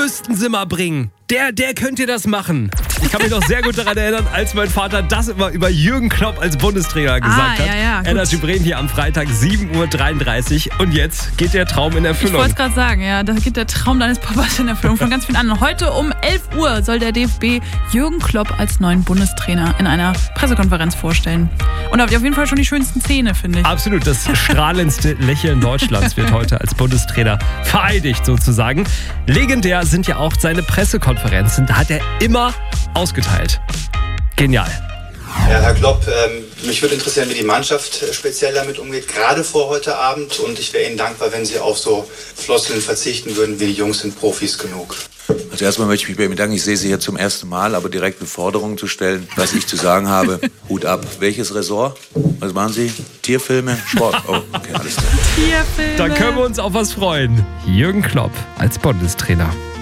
müssten sie mal bringen. Der könnte das machen. Ich kann mich noch sehr gut daran erinnern, als mein Vater das immer über Jürgen Klopp als Bundestrainer gesagt hat. Ja, Energy Bremen hier am Freitag 7.33 Uhr. Und jetzt geht der Traum in Erfüllung. Ich wollte es gerade sagen, ja, da geht der Traum deines Papas in Erfüllung von ganz vielen anderen. Heute um 11 Uhr soll der DFB Jürgen Klopp als neuen Bundestrainer in einer Pressekonferenz vorstellen. Und da habt ihr auf jeden Fall schon die schönsten Zähne, finde ich. Absolut, das strahlendste Lächeln Deutschlands wird heute als Bundestrainer vereidigt sozusagen. Legendär sind ja auch seine Pressekonferenzen. Da hat er immer ausgeteilt. Genial. Ja, Herr Klopp, mich würde interessieren, wie die Mannschaft speziell damit umgeht, gerade vor heute Abend. Und ich wäre Ihnen dankbar, wenn Sie auf so Floskeln verzichten würden, wie die Jungs sind Profis genug. Also erstmal möchte ich mich bei Ihnen bedanken. Ich sehe Sie hier zum ersten Mal, aber direkt eine Forderung zu stellen, was ich zu sagen habe. Hut ab. Welches Ressort? Was machen Sie? Tierfilme? Sport? Oh, okay, alles klar. Tierfilme. Da können wir uns auf was freuen. Jürgen Klopp als Bundestrainer.